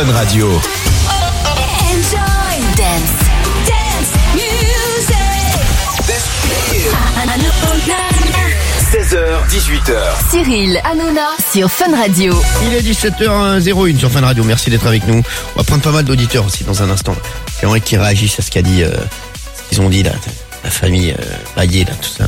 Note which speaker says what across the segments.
Speaker 1: Fun Radio.
Speaker 2: Enjoy dance music.
Speaker 1: 16h, 18h.
Speaker 2: Cyril Hanouna sur Fun Radio.
Speaker 3: Il est 17h01 sur Fun Radio, merci d'être avec nous. On va prendre pas mal d'auditeurs aussi dans un instant. J'aimerais qu'ils réagissent à ce qu'a dit, ce qu'ils ont dit là, la famille Baillet là, tout ça.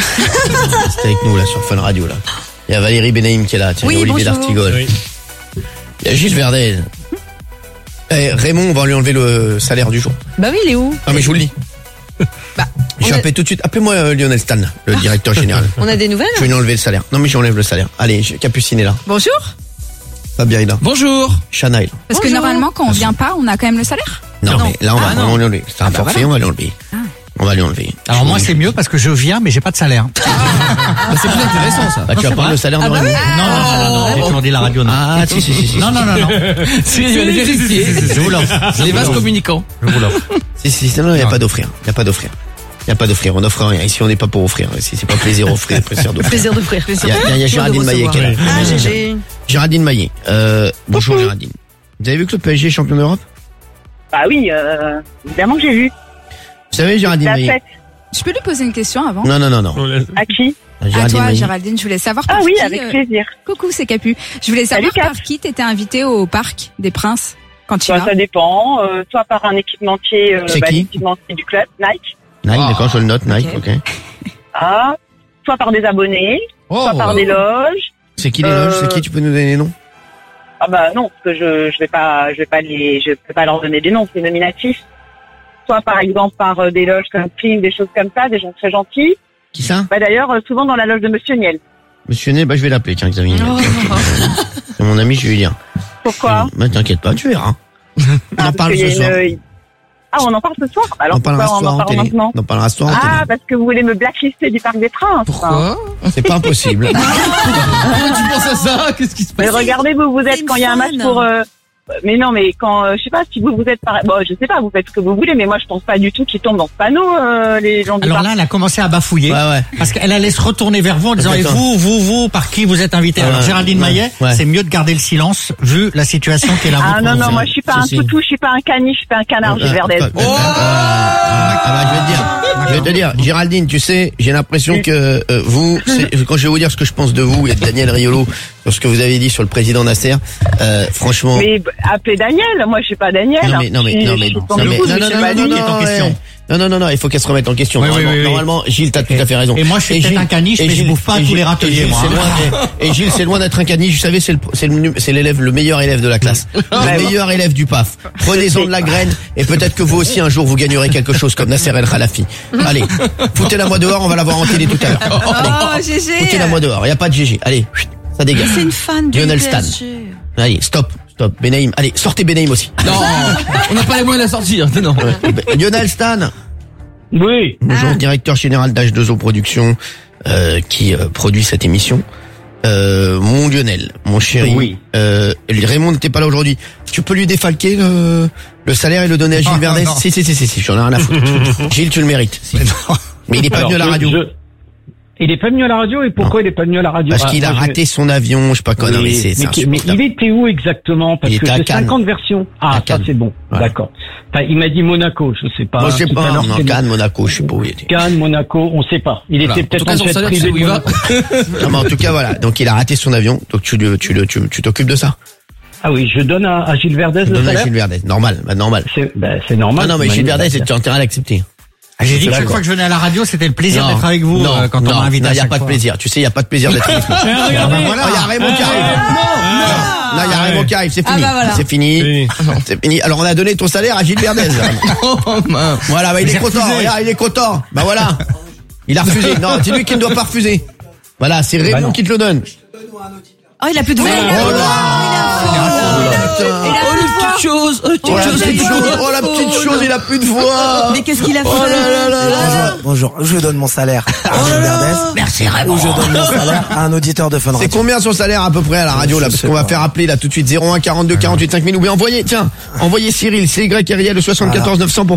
Speaker 3: C'est avec nous là sur Fun Radio là. Il y a Valérie Benaïm qui est là, tiens,
Speaker 2: Oui,
Speaker 3: il y a Olivier
Speaker 2: bonjour.
Speaker 3: D'Artigol.
Speaker 4: Oui.
Speaker 3: Il y a Gilles Verdez. Raymond, on va lui enlever le salaire du jour.
Speaker 5: Bah oui, il est où?
Speaker 3: Ah mais je vous le dis.
Speaker 5: Bah,
Speaker 3: Je vais appeler tout de suite. Appelez-moi Lionel Stan, le directeur général.
Speaker 5: on a des nouvelles?
Speaker 3: Je vais lui enlever le salaire. Non mais j'enlève le salaire. Allez, Capucine est là.
Speaker 5: Bonjour.
Speaker 3: Fabien est là.
Speaker 4: Bonjour.
Speaker 3: Chana est là.
Speaker 6: Parce que
Speaker 5: Bonjour.
Speaker 6: normalement, quand on vient pas, on a quand même le salaire.
Speaker 3: Non, mais là on va
Speaker 4: non.
Speaker 3: l'enlever. C'est un forfait, on va l'enlever. On va l'enlever.
Speaker 4: Alors moi c'est mieux parce que je viens mais j'ai pas de salaire.
Speaker 7: C'est plus intéressant ça.
Speaker 3: Bah, tu vas prendre le salaire de Raymond.
Speaker 4: Non, j'ai toujours dit la radio. Non.
Speaker 3: Ah si.
Speaker 4: Non.
Speaker 7: Si, il va les vérifier.
Speaker 4: Je vous l'offre.
Speaker 7: Les vases communicants.
Speaker 4: Je vous l'offre.
Speaker 3: Si, non, il n'y a pas d'offrir. Il n'y a pas d'offrir. On n'offre rien. Ici, on n'est pas pour offrir. Ici, c'est pas plaisir offrir, plaisir d'offrir.
Speaker 5: Plaisir d'offrir.
Speaker 3: Il y a Géraldine Maillet qui est là.
Speaker 5: Ah, GG.
Speaker 3: Géraldine Maillet. Bonjour Géraldine. Vous avez vu que le PSG est champion d'Europe?
Speaker 8: Bah oui, évidemment que j'ai vu.
Speaker 3: Vous savez, Géraldine
Speaker 8: La
Speaker 3: Maillet?
Speaker 8: fête.
Speaker 6: Je peux lui poser une question avant?
Speaker 3: Non.
Speaker 8: À qui?
Speaker 6: À toi, Géraldine, je voulais savoir par
Speaker 8: Ah oui,
Speaker 6: qui...
Speaker 8: avec plaisir.
Speaker 6: Coucou, c'est Capu. Je voulais savoir
Speaker 8: Salut, Cap.
Speaker 6: par qui t'étais invité au Parc des Princes quand tu
Speaker 8: Bah,
Speaker 6: vas.
Speaker 8: ça dépend. Soit par un équipementier,
Speaker 3: C'est qui
Speaker 8: l'équipementier du club, Nike.
Speaker 3: Nike, d'accord, je le note, Nike, ok.
Speaker 8: Ah, soit par des abonnés, soit par des loges.
Speaker 3: C'est qui les loges? C'est qui? Tu peux nous donner les noms?
Speaker 8: Ah bah non, parce que je vais pas leur donner des noms, c'est nominatif. Soit par exemple par des loges comme Film, des choses comme ça, des gens très gentils.
Speaker 3: Qui ça?
Speaker 8: Bah d'ailleurs, souvent dans la loge de Monsieur Niel.
Speaker 3: Monsieur Ney, bah je vais l'appeler, tiens, Xavier. C'est mon ami, je vais lui dire.
Speaker 8: Pourquoi?
Speaker 3: Bah t'inquiète pas, tu verras. On en
Speaker 8: Parce
Speaker 3: parle
Speaker 8: qu'il y a
Speaker 3: ce soir.
Speaker 8: Ah, on en parle ce soir? Alors
Speaker 3: On parlera ce
Speaker 8: pourquoi
Speaker 3: soir
Speaker 8: on en
Speaker 3: en
Speaker 8: parle
Speaker 3: télé.
Speaker 8: maintenant?
Speaker 3: On en parlera ce soir en
Speaker 8: Ah,
Speaker 3: télé.
Speaker 8: parce que vous voulez me blacklister du Parc des Princes.
Speaker 7: Pourquoi?
Speaker 3: C'est pas impossible.
Speaker 7: Pourquoi tu penses à ça? Qu'est-ce qui se
Speaker 8: Mais
Speaker 7: passe?
Speaker 8: regardez, vous
Speaker 5: C'est
Speaker 8: êtes
Speaker 5: une
Speaker 8: quand il y a un match
Speaker 5: fan.
Speaker 8: pour... Mais non, mais quand... je sais pas si vous êtes... Bon, je sais pas, vous faites ce que vous voulez, mais moi, je pense pas du tout qu'ils tombent dans ce panneau, les gens du
Speaker 4: Alors
Speaker 8: Parc.
Speaker 4: là elle a commencé à bafouiller.
Speaker 3: Ouais.
Speaker 4: Parce qu'elle allait se retourner vers vous en disant et
Speaker 3: Exactement.
Speaker 4: vous, par qui vous êtes invité? Alors
Speaker 3: Ouais,
Speaker 4: Géraldine
Speaker 3: ouais,
Speaker 4: Maillet,
Speaker 3: ouais.
Speaker 4: c'est mieux de garder le silence vu la situation qu'elle a.
Speaker 8: Ah non, moi, je suis pas un toutou, je suis pas un caniche, je suis pas un canard, Gilles Verdez.
Speaker 3: Je vais te dire, Géraldine, tu sais, j'ai l'impression que quand je vais vous dire ce que je pense de vous et de Daniel Riolo sur ce que vous avez dit sur le président Nasser, franchement.
Speaker 8: Mais appelez Daniel, moi, je suis pas Daniel.
Speaker 3: Non, il faut qu'elle se remette en question.
Speaker 4: Oui,
Speaker 3: Normalement,
Speaker 4: oui.
Speaker 3: normalement, Gilles, t'as tout à fait raison.
Speaker 4: Et moi, je suis peut-être un caniche, mais je bouffe pas à tous les râteliers, moi.
Speaker 3: Et Gilles, c'est loin d'être un caniche. Vous savez, c'est l'élève, le meilleur élève de la classe. Le meilleur élève du PAF. Prenez-en de la graine, et peut-être que vous aussi, un jour, vous gagnerez quelque chose comme Nasser El Khalafi. Allez. Foutez-la moi dehors, on va la voir en télé tout à l'heure.
Speaker 6: Oh,
Speaker 3: Allez.
Speaker 6: GG.
Speaker 3: Foutez-la moi dehors. Y a pas de GG. Allez. Ça dégage.
Speaker 5: C'est une fan du
Speaker 3: Lionel Stan.
Speaker 5: PSG.
Speaker 3: Allez, stop. Benaïm. Allez, sortez Benaïm aussi.
Speaker 7: Non, on n'a pas les moyens de la sortir. Non.
Speaker 3: Lionel Stan.
Speaker 8: Oui.
Speaker 3: Bonjour, directeur général d'H2O Productions, qui produit cette émission. Mon Lionel, mon chéri.
Speaker 8: Oui.
Speaker 3: Raymond n'était pas là aujourd'hui. Tu peux lui défalquer le salaire et le donner à Gilles Verdez?
Speaker 4: non.
Speaker 3: Si, j'en ai rien à foutre. Gilles, tu le mérites. Si. Mais il est pas venu à la radio.
Speaker 9: Il est pas venu à la radio et pourquoi il est pas venu à la radio?
Speaker 3: Parce qu'il a raté son avion, je sais pas quoi. Non, mais c'est
Speaker 9: mais
Speaker 3: insupportable.
Speaker 9: il était où exactement? Parce
Speaker 3: Il
Speaker 9: que
Speaker 3: était à
Speaker 9: j'ai
Speaker 3: Cannes.
Speaker 9: 50 versions. Ah,
Speaker 3: À
Speaker 9: ça
Speaker 3: Cannes.
Speaker 9: c'est bon.
Speaker 3: Ouais.
Speaker 9: D'accord. Enfin, il m'a dit Monaco, je sais pas.
Speaker 3: Moi, je sais
Speaker 9: Tout à
Speaker 3: pas,
Speaker 9: l'heure,
Speaker 3: non,
Speaker 9: c'est-
Speaker 3: Cannes, Monaco, je sais pas où il était.
Speaker 9: Cannes, Monaco, on sait pas. Il était
Speaker 7: En
Speaker 9: peut-être
Speaker 7: tout cas,
Speaker 9: en
Speaker 7: son
Speaker 9: jet
Speaker 7: salaire,
Speaker 9: privé
Speaker 7: c'est où
Speaker 9: de
Speaker 7: il va.
Speaker 9: Monaco.
Speaker 3: Non, mais en tout cas, voilà. Donc, il a raté son avion. Donc, tu t'occupes de ça.
Speaker 9: Ah oui, je donne à Gilles Verdez le
Speaker 3: Donne à
Speaker 9: salaire.
Speaker 3: Gilles Verdez. Normal, normal.
Speaker 9: C'est normal.
Speaker 3: Ah non, mais
Speaker 9: c'est
Speaker 3: Gilles Verdez,
Speaker 9: magnifique.
Speaker 3: tu as intérêt à l'accepter.
Speaker 4: J'ai dit que
Speaker 3: C'est
Speaker 4: chaque
Speaker 3: vrai,
Speaker 4: fois que je venais à la radio, c'était le plaisir d'être avec vous quand on m'a invité.
Speaker 3: Non,
Speaker 4: à
Speaker 3: il n'y a
Speaker 4: chaque
Speaker 3: pas de
Speaker 4: fois.
Speaker 3: plaisir. Tu sais, il n'y a pas de plaisir d'être avec nous.
Speaker 4: Regardez.
Speaker 3: Oh, il y a Raymond qui arrive. Là, il y a Raymond qui arrive. C'est
Speaker 6: Ah
Speaker 3: fini.
Speaker 6: bah voilà.
Speaker 3: C'est fini. C'est fini. Alors, on a donné ton salaire à Gilles Verdez.
Speaker 7: Oh, mince.
Speaker 3: Voilà, bah, il est
Speaker 4: J'ai
Speaker 3: content.
Speaker 4: refusé.
Speaker 3: Regarde, il est content. Bah voilà. Il a refusé. Non, c'est lui qui ne doit pas refuser. Voilà, c'est Raymond
Speaker 9: non.
Speaker 3: qui te le donne.
Speaker 5: Oh, il a plus de voix.
Speaker 3: Oh là. Putain.
Speaker 7: Oh, la petite chose.
Speaker 3: Oh, la petite chose. Oh, la petite chose, il a plus de voix.
Speaker 5: Mais qu'est-ce qu'il a fait?
Speaker 3: Oh là là là là.
Speaker 10: Bonjour, je donne mon salaire à Gilles Verdez.
Speaker 3: Merci Raymond.
Speaker 10: Ou je donne mon salaire à un auditeur de Fun
Speaker 3: C'est
Speaker 10: Radio.
Speaker 3: combien son salaire à peu près à la radio là?
Speaker 10: Je
Speaker 3: Parce
Speaker 10: sais
Speaker 3: qu'on va
Speaker 10: pas.
Speaker 3: faire appeler là tout de suite 01 42 48 5000 ou bien envoyez Cyril, c'est Y RIL le 74 900 pour